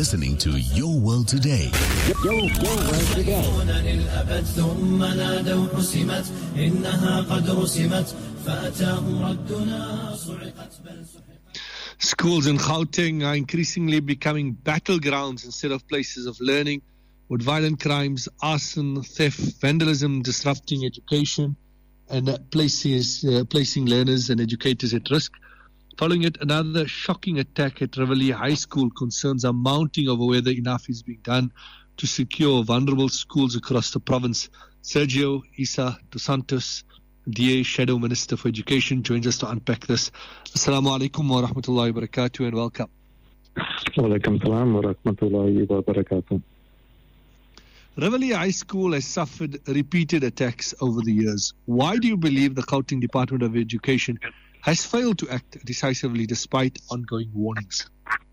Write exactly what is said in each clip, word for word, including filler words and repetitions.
listening to Your World Today. Your, your World Today. Schools in Gauteng are increasingly becoming battlegrounds instead of places of learning, with violent crimes, arson, theft, vandalism disrupting education and uh, places, uh, placing learners and educators at risk. Following it, another shocking attack at Reveille High School. Concerns are mounting over whether enough is being done to secure vulnerable schools across the province. Sergio Issa dos Santos, D A Shadow Minister for Education, joins us to unpack this. Assalamu alaikum wa rahmatullahi wa barakatuh and welcome. Wa alaikum salam wa rahmatullahi wa barakatuh. Reveille High School has suffered repeated attacks over the years. Why do you believe the Gauteng Department of Education has failed to act decisively despite ongoing warnings?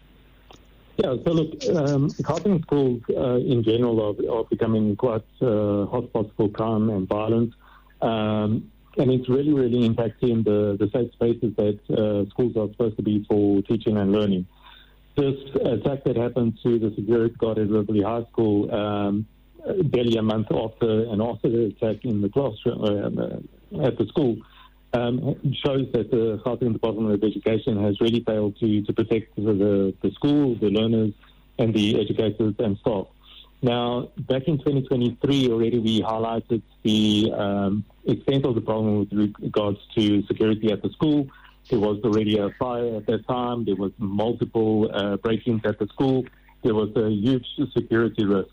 Yeah, so look, um, Gauteng schools uh, in general are, are becoming quite uh, hotspots for crime and violence. Um, and it's really, really impacting the, the safe spaces that uh, schools are supposed to be for teaching and learning. This attack that happened to the security guard at Reveille High School um, barely a month after and after the attack in the classroom uh, at the school um, shows that the Gauteng Department of Education has really failed to, to protect the, the, the school, the learners, and the educators and staff. Now, back in twenty twenty-three, already we highlighted the um, extent of the problem with regards to security at the school. There was already a fire at that time. There was multiple uh, break-ins at the school. There was a huge security risk.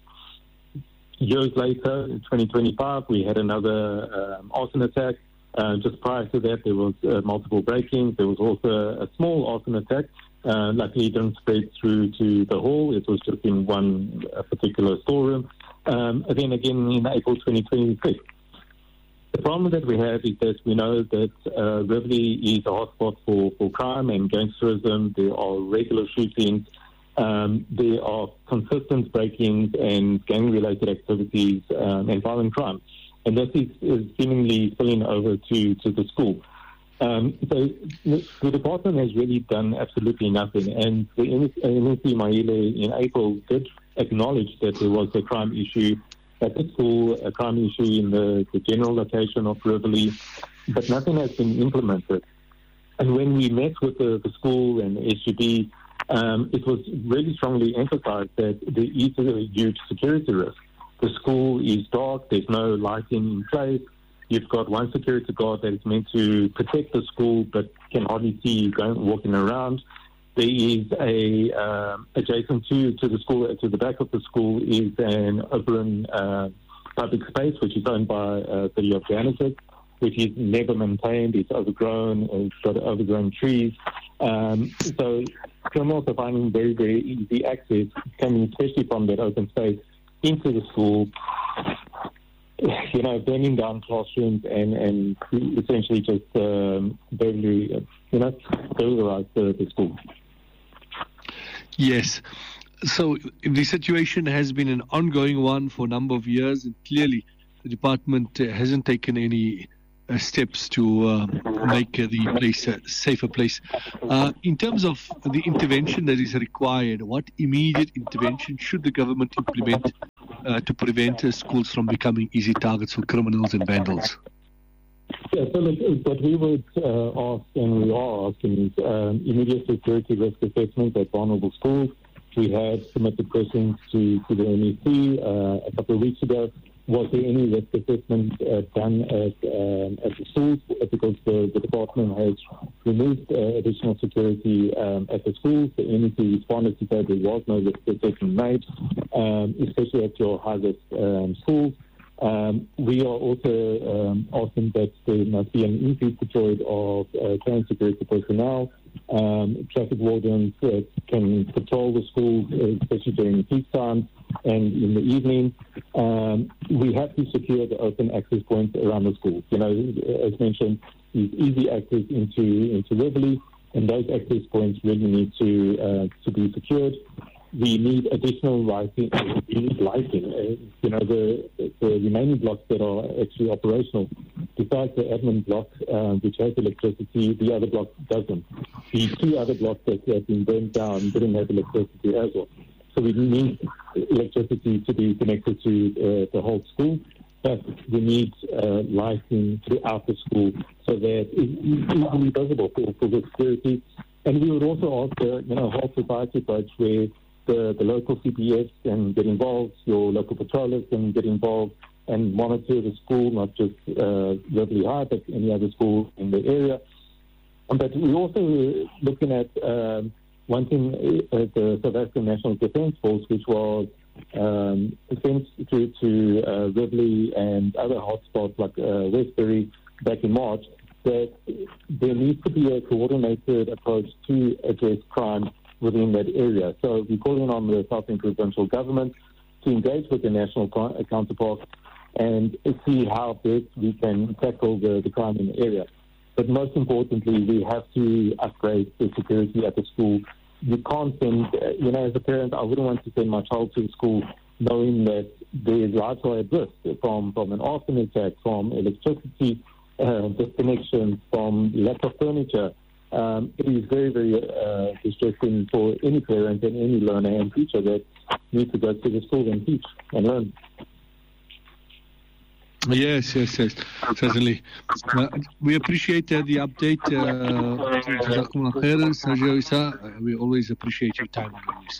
Years later, in twenty twenty-five, we had another um, arson attack. Uh, just prior to that, there was uh, multiple break-ins. There was also a small arson attack. Uh, luckily, it didn't spread through to the hall. It was just in one uh, particular storeroom. Um, and then again in April twenty twenty-six. The problem that we have is that we know that uh, Reveille is a hotspot for, for crime and gangsterism. There are regular shootings. Um, there are consistent break-ins and gang-related activities um, and violent crime. And this is, is seemingly spilling over to, to the school. Um, so the department has really done absolutely nothing. And the M S C Mahile in April did acknowledge that there was a crime issue at the school, a crime issue in the, the general location of Reveille, but nothing has been implemented. And when we met with the, the school and the S G B, um, it was really strongly emphasized that there is a huge security risk. The school is dark, there's no lighting in place. You've got one security guard that is meant to protect the school but can hardly see you going, walking around. There is a, um, adjacent to, to the school, to the back of the school is an open uh, public space which is owned by uh, City of Johannesburg, which is never maintained, it's overgrown, it's got overgrown trees. Um, so criminals are finding very, very easy access, coming especially from that open space into the school, you know, burning down classrooms and, and essentially just um, very, you know, burglarize the, the school. Yes. So the situation has been an ongoing one for a number of years, and clearly the department hasn't taken any uh, steps to uh, make uh, the place a safer place. Uh, in terms of the intervention that is required, what immediate intervention should the government implement uh, to prevent uh, schools from becoming easy targets for criminals and vandals? Yeah, so look, what we would uh, ask, and we are asking, is um, immediate security risk assessment at vulnerable schools. We had submitted questions to, to the M E C uh, a couple of weeks ago. Was there any risk assessment uh, done at, um, at the schools? Because the, the department has removed uh, additional security um, at the schools. The M E C responded to say there was no risk assessment made, um, especially at your high-risk um, schools. Um, we are also um, asking that there must be an increase deployed of uh, trained security personnel. Um, traffic wardens uh, can patrol the schools, especially during peak times and in the evening. Um, we have to secure the open access points around the schools. You know, as mentioned, is easy access into into Reveille, and those access points really need to uh, to be secured. We need additional lighting. We need lighting. Uh, you know, the, the remaining blocks that are actually operational, besides the admin block, uh, which has electricity, the other block doesn't. The two other blocks that have been burned down didn't have electricity as well. so we need electricity to be connected to uh, the whole school, but we need uh, lighting throughout the school so that it's easily visible for, for the security. And we would also ask, uh, you know, whole society approach where the, the local C P Fs can get involved, your local patrollers can get involved and monitor the school, not just uh, Riverlea High, but any other school in the area. But we're also looking at um, one thing, uh, the South African National Defence Force, which was um, sent to, to uh, Riverlea and other hotspots like uh, Westbury back in March, that there needs to be a coordinated approach to address crime within that area. So we're calling on the Southern Provincial Government to engage with the national counterparts and see how best we can tackle the, the crime in the area. But most importantly, we have to upgrade the security at the school. You can't send, you know, as a parent, I wouldn't want to send my child to school knowing that their lives are at risk from, from an arson attack, from electricity uh, disconnections, from lack of furniture. Um, it is very, very uh, distressing for any parent and any learner and teacher that needs to go to the school and teach and learn. Yes, yes, yes, certainly. Uh, we appreciate uh, the update. Uh, Sergio Issa, uh, we always appreciate your time on this.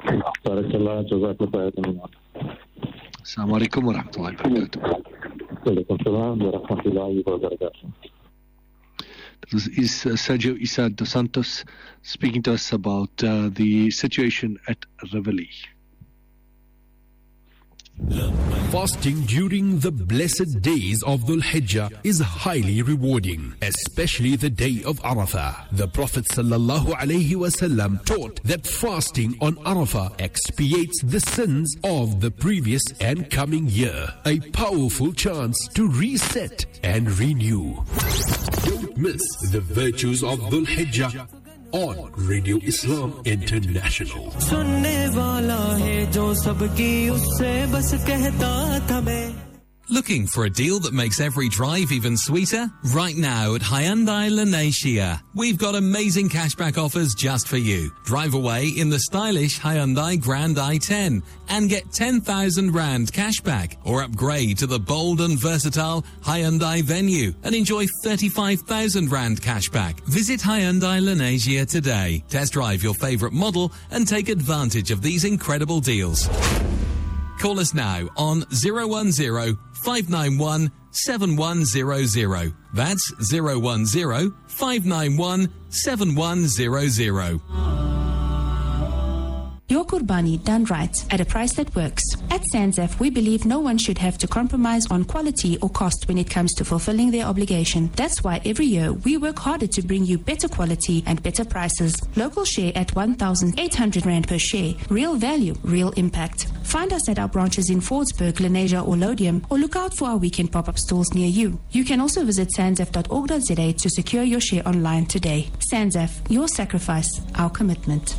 Assalamu alaikum wa rahmatullahi wa barakatuh. This is uh, Sergio Issa dos Santos speaking to us about uh, the situation at Riverlea. Fasting during the blessed days of Dhul Hijjah is highly rewarding, especially the day of Arafah. The Prophet sallallahu alaihi wasallam taught that fasting on Arafah expiates the sins of the previous and coming year, a powerful chance to reset and renew. Don't miss the virtues of Dhul Hijjah on Radio Islam International. Looking for a deal that makes every drive even sweeter? Right now at Hyundai Lanesia, we've got amazing cashback offers just for you. Drive away in the stylish Hyundai Grand i ten and get ten thousand rand cashback, or upgrade to the bold and versatile Hyundai Venue and enjoy thirty-five thousand rand cashback. Visit Hyundai Lanesia today. Test drive your favorite model and take advantage of these incredible deals. Call us now on zero one zero, five nine one, seven one zero zero. That's zero one zero, five nine one, seven one zero zero. Your Qurbani done right at a price that works. At Sanzef, we believe no one should have to compromise on quality or cost when it comes to fulfilling their obligation. That's why every year we work harder to bring you better quality and better prices. Local share at one thousand eight hundred rand per share. Real value, real impact. Find us at our branches in Fordsburg, Lenasia or Lodium, or look out for our weekend pop-up stores near you. You can also visit sanzef dot org dot za to secure your share online today. Sanzef, your sacrifice, our commitment.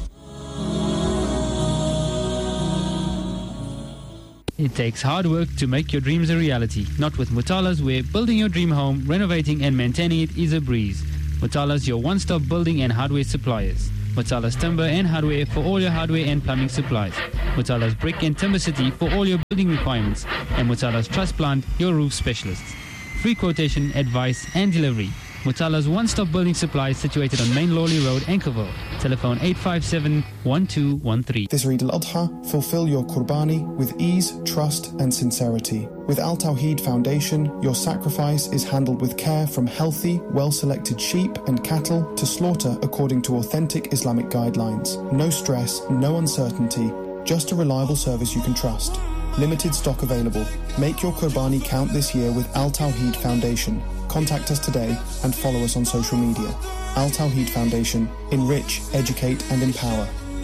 It takes hard work to make your dreams a reality. Not with Mutala's, where building your dream home, renovating and maintaining it is a breeze. Mutala's your one-stop building and hardware suppliers. Mutala's Timber and Hardware for all your hardware and plumbing supplies. Mutala's Brick and Timber City for all your building requirements. And Mutala's Truss Plant, your roof specialists. Free quotation, advice and delivery. Mutala's one-stop building supplies situated on Main Lawley Road, Anchorville. Telephone eight five seven, one two one three. This Eid al-Adha, fulfill your Qurbani with ease, trust and sincerity. With Al Tawheed Foundation, your sacrifice is handled with care, from healthy, well-selected sheep and cattle to slaughter according to authentic Islamic guidelines. No stress, no uncertainty, just a reliable service you can trust. Limited stock available. Make your Qurbani count this year with Al Tawheed Foundation. Contact us today and follow us on social media. Al Tawheed Foundation. Enrich, educate and empower.